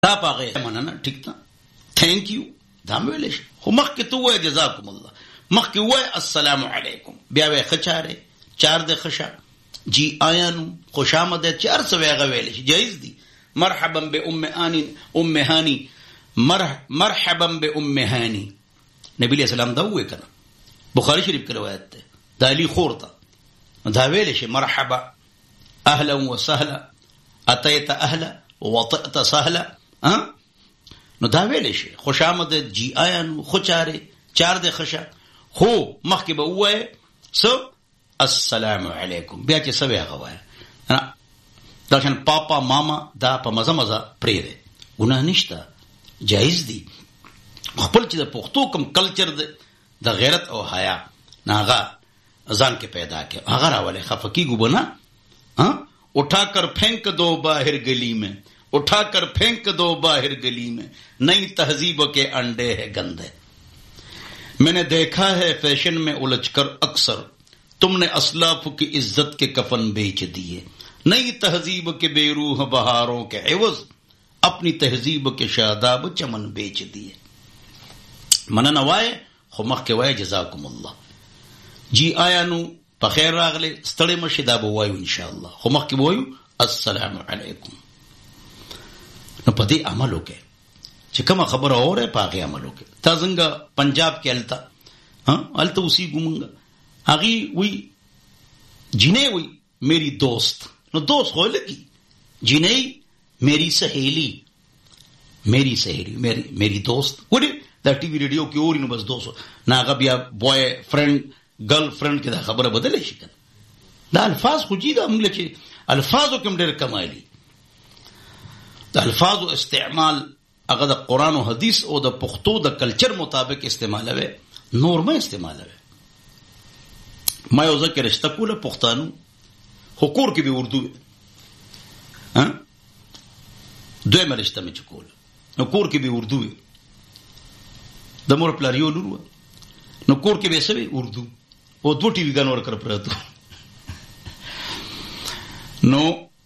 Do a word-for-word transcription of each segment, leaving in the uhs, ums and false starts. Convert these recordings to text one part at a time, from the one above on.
دا پاغه مننه ټیک ده تھینک یو دا ویل شي خو مخکې ته وای جزاکم الله مخکې وای السلام علیکم بیا وای خچاره چار د خشا جی آیانو خوشامد چار څه ویغه ویل شي جایز دي مرحبا بام هانی ام هانی مرحبا بام هانی نبی علیہ السلام دا وای کنه بخاری شریف کې روایت ده دا علی خورته دا ویل شي مرحبا اهلا وسهلا اتيت اهلا وطئت سهلا ها نو دا ویل شي خوشامد جی آیانو خوچاره چار د خشا خو مخکې به وای سو السلام علیکم بیا چې سوي غواړي دا شان پاپا ماما دا په مزه مزه پرې ده ګناه نشته جایز دي خپل چې د پښتو کم کلچر د غیرت او حیا ناغه ځان کې پیدا کړي هغه راولې خفقي ګبنا ها اٹھا کر پھینک دو باہر گلی میں اٹھا کر پھینک دو باہر گلی میں نئی تہذیب کے انڈے ہے گندے میں نے دیکھا ہے فیشن میں الجھ کر اکثر تم نے اسلاف کی عزت کے کفن بیچ دیے نئی تہذیب کے بے روح بہاروں کے عوض اپنی تہذیب کے شاداب چمن بیچ دیے منن وای خو مخکې وای جزاکم الله جی آیا نو په خیر راغله ستړي مشه دا به وایو ان شاء الله خو مخکې وایو السلام علیکم نو په دې عمل وکړه چې کوم خبره اوره پاغه عمل وکړه تا څنګه پنجاب کې التا ها التا اوسې ګمنګ اغي وی جنې وی میری دوست نو دوست خو لګي جنې میری سہیلی میری سہیلی میری میری دوست وړي دا ټي وي ریډیو کې اوري نو بس دوست ناغه بیا بوای فرند ګرل فرند کې دا خبره بدلې شي کنه دا الفاظ خو جیدا موږ چې الفاظو کوم ډېر کمالي دا الفاظو استعمال هغه د قران او حدیث او د پښتو د کلچر مطابق استعمالوي نور مې استعمالوي ما یو ذکر رشتہ کوله پښتانو حقوق کې به اردو ها دوی مرشته مې چکول نو کور کې به اردو د مور پلاریو لورو نو کور کې به سوي اردو او دوه ټي وی ګان ور کړ پراتو نو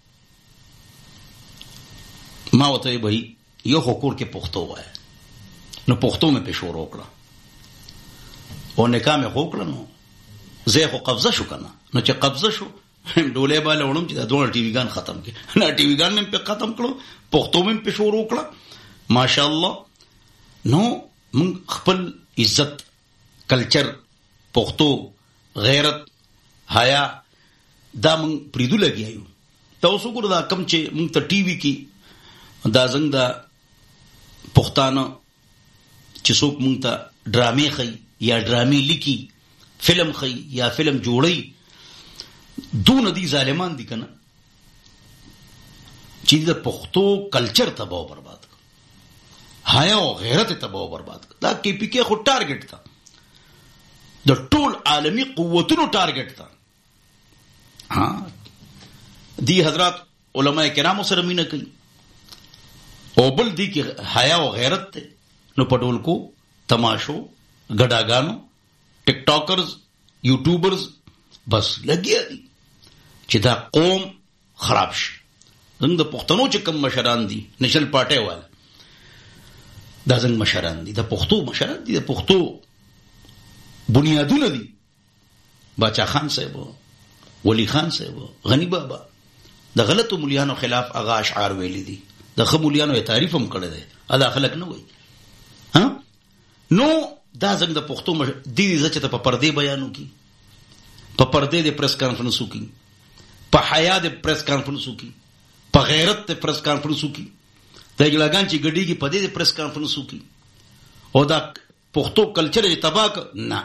ما وته به یو حقوق کې پښتو وای نو پښتو مې پښور وکړه او نکاح مې وکړه نو زه خو قبضه شو کنه نو چې قبضه شو ډولې بالا ونم چې دا دوه ټي وی ګان ختم کړ نه ټي وی ګان مې په ختم کړو پښتو مې پښور وکړه ماشاءالله نو من خپل عزت کلچر پښتو غیرت حیا دا من پریدو لګیایو تاسو ګور دا کم چې من ته ټي وی کې دا زنګ دا پښتانه چې څوک مونږ ته ډرامې خي یا ډرامې لیکي فلم خي یا فلم جوړي دون دي ظالمان دي کنه چې د پښتو کلچر تباہ برباد حیا او غیرت تباہ برباد دا کې پی کې خو ټارګټ تا د ټول عالمی قوتونو ټارګټ تا ها دی حضرات علماء کرامو سره مینه کوي او بل دی کې حیا او غیرت ته نو پټول کو تماشو غډاګانو ټیک ټاکرز یوټیوبرز بس لګیا دي چې دا قوم خراب شي زنګ د پښتنو چې کم مشران دي نشل پټه وال دا زنګ مشران دي د پښتو مشران دي د پښتو بنیادونه دي باچا خان صاحب ولی خان صاحب غنی بابا د غلطو مليانو خلاف اغا اشعار ویلي دي د خمولیانو تعریف هم کړی دی ادا خلک نه وای ها نو دا زنګ د پښتو مش... دی زچ ته په پردې بیانو کی په پردې د پریس کانفرنسو کی په حیا د پریس کانفرنسو کی په غیرت د پریس کانفرنسو کی د جلاګان چې ګډي کی په دې د پریس کانفرنسو کی او دا پښتو کلچر یې تباک نه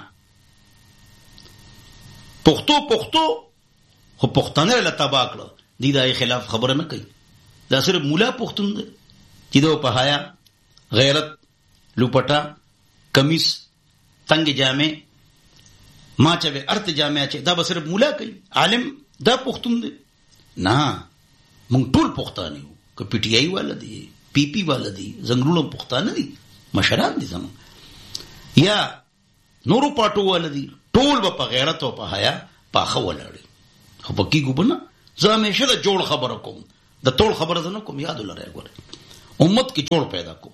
پښتو پښتو خو پښتانه له تباکړه دی دا خلاف خبره نه کوي دا صرف مولا پښتون دی چې دا په حیا غیرت لوپټا کمیس تنگ جامع ما چوي ارت جامع چې دا به صرف مولا کوي عالم دا پښتون دی نه مونږ ټول پښتانه یو که پی ټی آی والا دی پی پی والا دی زنګلونو پښتانه دي مشران دي زموږ یا نورو پټو والا دي ټول په غیرت او په حیا په خولړي خو پکې ګوبنه زه همیشه د جوړ خبره کوم د ټول خبره نه کوم یاد لري ګوره امت کې جوړ پیدا کو.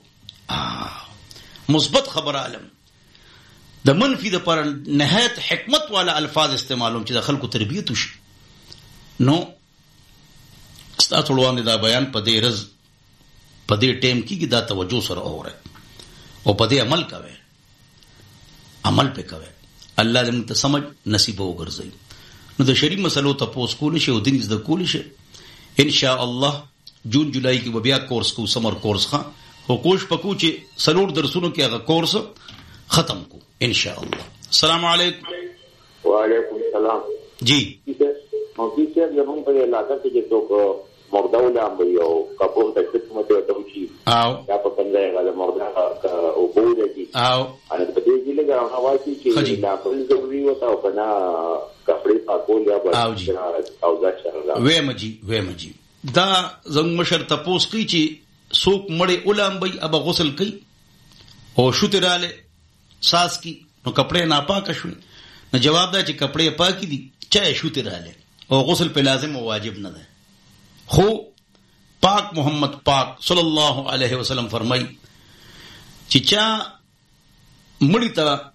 مثبت خبر عالم د منفي د پر نهایت حکمت والا الفاظ استعمالوم چې د خلکو تربیت وشي. نو ستاسو وړاندې دا بیان په دې رز په دې ټیم کې دا توجه سره اوره او په دې عمل کوي، عمل په کوي. الله دې موږ ته سمجھ نصیب وګرځي. نو د شریع مسلو ته پوس کول شي او دین زده کول شي ان شاء الله. جون جولای کې بیا کورس کو، سمر کورس ښه او کوش پکو چې سلور درسونو کې هغه کورس ختم کو ان شاء الله. السلام علیکم. وعلیکم السلام. جی موږ چې زموږ په علاقې کې چې څوک مرده ولا یو کپور ته خدمت ته وشي او یا په څنګه غواړي مرده او بوله دي او ان په دې کې لګا هوا چې لا په ضروري وتا او بنا کپڑے پاکول یا او جی او دا شرلا وې مجي وې مجي دا زنګ مشر تپوس کوي چې څوک مړې اولامبي ابا غسل کوي او شوتراله ساس کی نو کپڑے ناپاک شوي. نو جواب دا چې کپڑے پاکي دي چا شوتراله او غسل په لازم او واجب نه ده. خو پاک محمد پاک صلی الله علیه وسلم فرمای چې چا مړی ته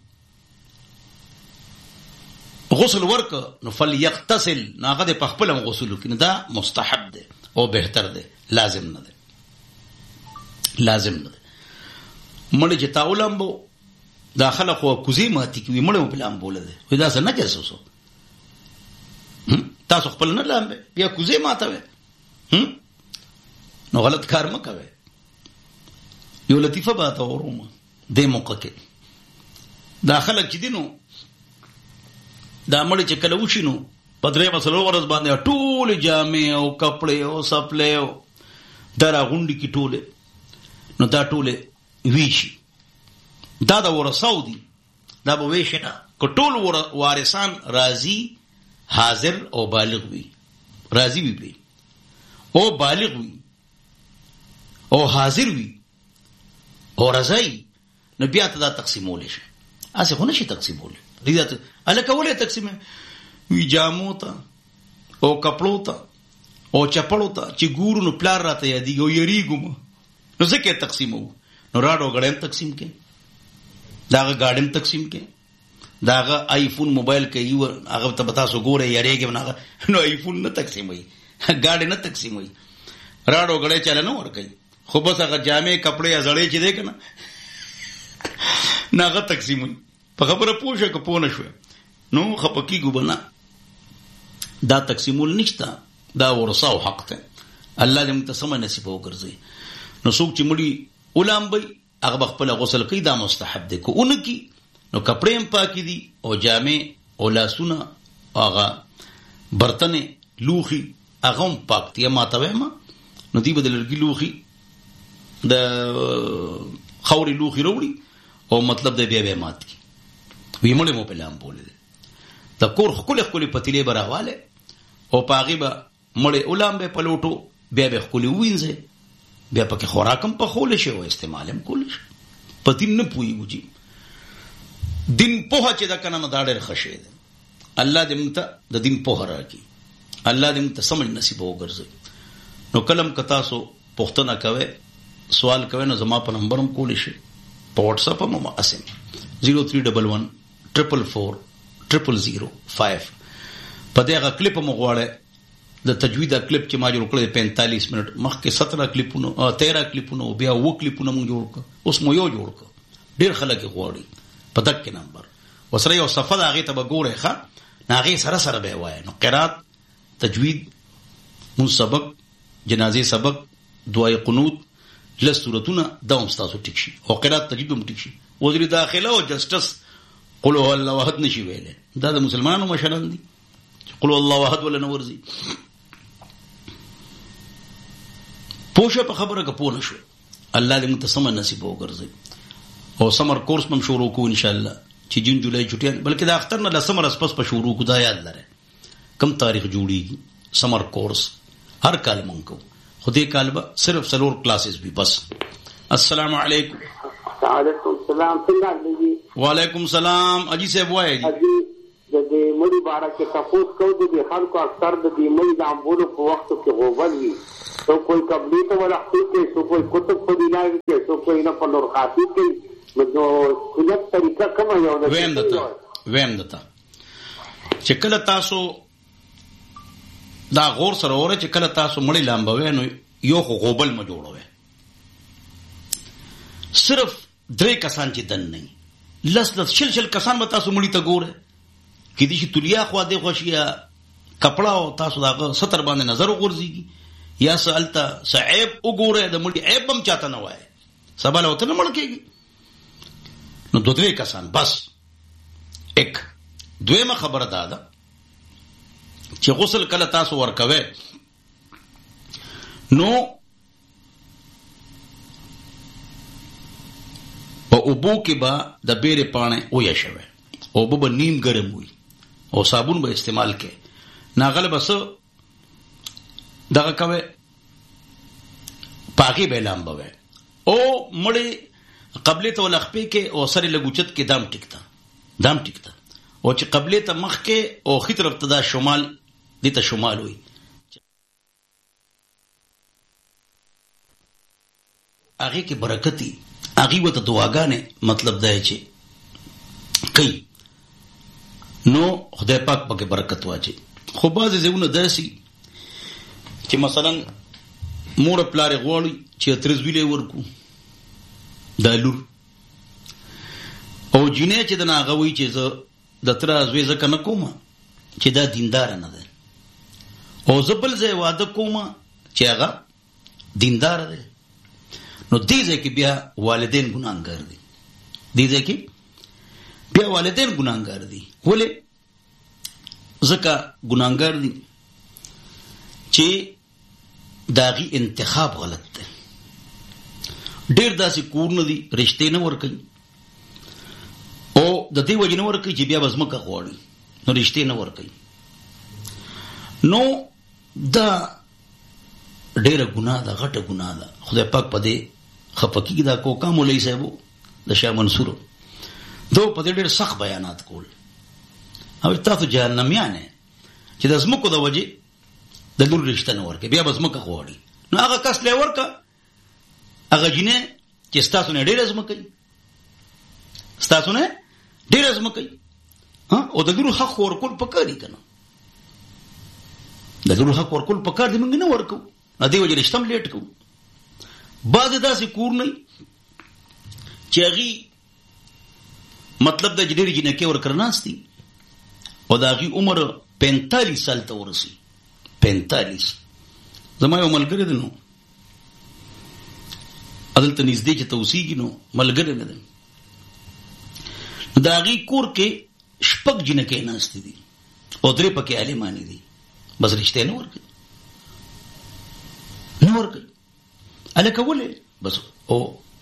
غسل ورک نو فلیغتسل ناغه د پخپل غسل کینه دا مستحب ده او بهتر ده، لازم نه ده، لازم نه ده. مړی چې تاولمبو داخله خو کوزي ماتي کوي مړو په لام بوله ده وای دا څه نه جسوسو تاسو خپل نه لامبه بیا کوزي ماتوي نو غلط کار مکوي. یو لطیفه باته ورومه د موقع کې داخله چې دینو دا مړی چې کله وشینو په درې مسلو ورځ باندې ټول جامې او کپڑے او سپلې او درا غونډي کې ټوله نو دا ټوله ویشي دا دا ورثاو دي دا به ویشنه کو ټول وارثان راضي حاضر او بالغ وي، راضي وي به او بالغ وي او حاضر وي او رضای نو بیا ته دا تقسیمول شي. اسه خو نشي تقسیمول ریاضت الکه ولې تقسیم وی جامو ته او کپړو ته او چپړو ته چې ګورو نو پلار راته یادي او یریګم نو څه کې تقسیمو نو راډو غړم تقسیم کې داغه گاډم تقسیم کې داغه آیفون موبایل کې یو هغه ته بتا سو ګوره یریګم نو آیفون نه تقسیموي گاډي نه تقسیموي راډو غړې چاله نو ور کوي خو بس هغه جامې کپڑے ازړې چې ده کنه ناغه تقسیموي په خبره پوښه کو پونه شو نو خپکی ګبنا دا تقسیمول نشتا دا ورثه حق ته الله دې متسمه نصیب وګرځي. نو څوک چې مړي اولامبي هغه خپل غسل کوي دا مستحب دي کو اونکی نو کپڑے هم پاکي دي او جامې او لاسونه هغه برتن لوخي هغه هم پاک دي. ما ته وایم نو دی بدلږي لوخي د خوري لوخي وروړي او مطلب د بیا بیا مات کی وی مړ مو په لام بوله د کور خپل خپل پتیلې براواله او پاغي به مړ اولام به پلوټو بیا به خپل وینځي بیا پکې خوراکم په خول شي او استعمالم کول شي پتین نه پويږي. دین په چې دا کنه نه دا ډېر خشه ده. الله دې موږ ته د دین په راکړي، الله دې موږ ته سمج نصیب وګرځي. نو کلم کتا سو پښتنه کوي سوال کوي نو زما په نمبرم کول شي په واتس اپ مو اسم zero three one one four four zero zero zero five. په دغه کلیپ مو غواړي د تجوید کلیپ چې ما جوړ کړی پینتالیس منټ مخکې سترہ کلیپونو تیرہ کلیپونو بیا و کلیپونو مو جوړ کړ اوس مو یو جوړ کړ. ډیر خلک غواړي په دغه نمبر وسره یو صفه د هغه ته وګوره ښه ناغه سره سره به وای نو قرات تجوید مون سبق جنازه سبق دعای قنوت لس سورتونه دوم تاسو ټیک شي او قرات تجوید هم ټیک شي. وزیر داخله او جسټس قل هو الله واحد نشي ویلې دا د مسلمانانو مشران دي قل هو الله واحد ولا نورزي پوښه په خبره کې پوه نشو. الله دې متسم نصیب وګرځي او سمر کورس هم شروع کو ان شاء الله چې جون جولای چټیان بلکې د اختر نه لسمر اسپس په شروع کو دا یاد لره کم تاریخ جوړیږي سمر کورس هر کال مونږ کو خدای کالبه صرف سلور کلاسز بھی بس. السلام علیکم. وعلیکم السلام. څنګه دی؟ وعلیکم السلام. اجي صاحب وایي اجي د مړي باره کې تپوس کوو د خلکو اکثر د دې مړي د امبولو په وختو کې غوبل وي سو کوئی قبلي ته ولختي کوي سو کوئی کتب په دیناوي کوي سو کوئی نه په نور خاطي کوي نو کلیت طریقه کومه یو ده ویم دته ویم دته چې کله تاسو دا غور سره وره چې کله تاسو مړي لامبوي نو یو خو غوبل ما جوړوي صرف درې کسان چې دن نه لس لس شل شل کسان به تاسو مړي ته ګوره کې دي چې تولیا خو دې خوشیا کپڑا او تاسو دا ستر باندې نظر وګورځي یا سالتا صعيب وګوره د مړي عیب هم چاته نه وای سبا له وته نه مړ کېږي نو دوه درې کسان بس یک دویمه خبره ده ده چې غسل کله تاسو ورکوي نو په اوبو کې به د بیرې پاڼې ویا شوی اوبه به نیم ګرم وي او صابون به استعمال کې ناغله بس دغه کوي پاکي به لامبوي او مړې قبله ته لخپې کې او سره لګوچت کې دام ټیکتا دام ټیکتا او چې قبله ته مخ کې او خې طرف ته دا شمال دې ته شمال وي هغه کې برکتي هغه وته دعاګانې مطلب دا چې کوي نو خدای پاک پکې برکت واچي خو بعضې ځایونه داسي چې مثلا مور پلار غواړي چې ترزویلې ورکو دا لور او جنې چې د ناغه وی چې زه د تر ازوي ځکه نه کوم چې دا دیندار نه ده او زبل ځای واده کوم چې هغه دیندار ده نو دې ځکه بیا والدین ګناهګار دي دې ځکه بیا والدین ګناهګار دي ولې ځکه ګناهګار دي چې داغي انتخاب غلط ده ډیر داسې کور نه دي رشتې نه ورکوي او د دې وجه نه ورکوي چې بیا بزمکه غواړي نو رشتې نه ورکوي نو دا ډیره ګناه ده غټه ګناه ده خدای پاک په دې خپکی دا کوکا مولوی صاحب د شاه منصور دو په دې ډېر سخت بیانات کول او تاسو جهنميانه چې د زمکو د وجه د لور رشتہ نه ورکه بیا بزمکه غواړي نو هغه کس له ورکه هغه جنې چې تاسو نه ډېر زمکه تاسو نه ډېر زمکه ها او د لور حق ورکول پکاري کنه د لور حق ورکول پکار دي موږ نه ورکو ا دې وجه رشتہ لیټ کو بعض داسې کور نه چې هغه مطلب د جډيري جنکه ور کرناستي او دا غي عمر پینتالیس سال ته ورسی پینتالیس زما یو ملګری دی نو عدالت نږدې چې توسيږي نو ملګری نه دی دا غي کور کې شپږ جنکه ناشتي دي او درې پکې عالمانی دي بس رښتیا نه ورکړي نه ورکړي الکه ولې بس او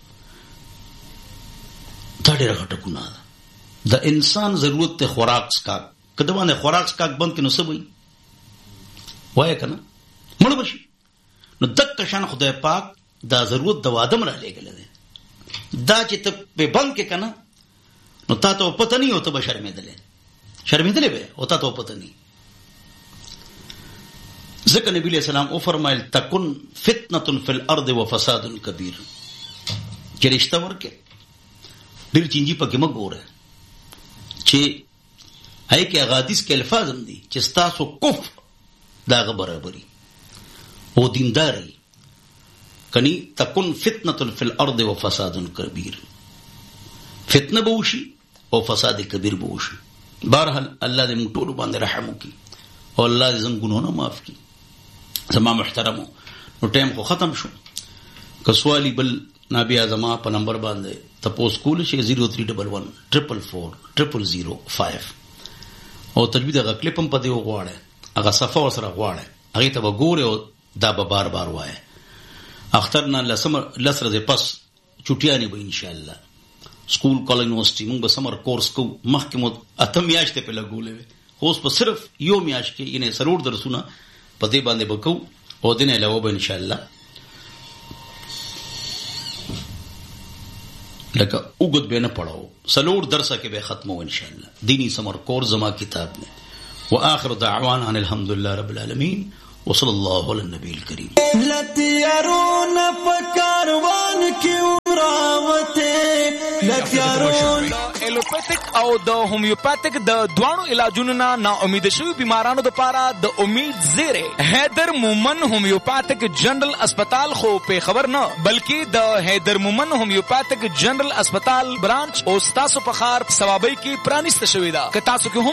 دا ډېر غټه ګناه ده د انسان ضرورت ته خوراک سکا کله باندې خوراک سکا بند کې نو څه وایي وایي کنه مړ بشي نو دک شان خدای پاک دا ضرورت د وادم را لګل دي دا چې ته په بند کې کنه نو تا ته پته نه یو ته به شرمېدلې شرمېدلې به او تا ته پته نه ذکر نبی علیہ السلام او فرمایل تکن فتنه فی الارض وفساد کبیر چې رشتہ ورکه ډیر چینجی پکې مګوره چې هي کې اغادیس کې الفاظ هم دي چې تاسو کف دا برابرۍ او دینداري کني تکن فتنه فی الارض وفساد کبیر فتنه بوشي او فساد کبیر بوشي بهرحال الله دې موږ ټول باندې رحم وکړي او الله دې زموږ ګناهونه معاف کړي زما محترمو نو ټیم خو ختم شو که سوالی بل نبی اعظم په نمبر باندې تاسو کول شي زیرو تھری ون ون ټریپل فور ټریپل زیرو فائیو او تجوید هغه کلیپ هم پدې وغواړي هغه صفه سره غواړي هغه ته وګوره او دا به بار بار وایي اخترنا لسم لسر دې پس چټیانی به ان شاء الله سکول کالج یونیورسيټي موږ به سمر کورس کو مخکې مو اتم میاشتې په لګولې اوس په صرف یو میاش کې ینه سرور درسونه په دې باندې وکاو او دنه علاوه به ان شاء الله لکه وګد به نه پڑھاو سلور درسه کې به ختمو ان شاء الله دینی سمر کور زما کتاب نه واخر دعوانا ان الحمد لله رب العالمين وصلى الله على النبي الكريم. لتیارون پکاروان کی راوته لتیارون ایلوپیتک او د هومیوپیتک د دوانو علاجونو نه نا امید شوی بیمارانو د پاره د امید زیره حیدر مومن هومیوپیتک جنرال اسپیټال خو په خبر نه بلکې د حیدر مومن هومیوپیتک جنرال اسپیټال برانچ او تاسو په خار ثوابي کې پرانیست شوی دا که تاسو کې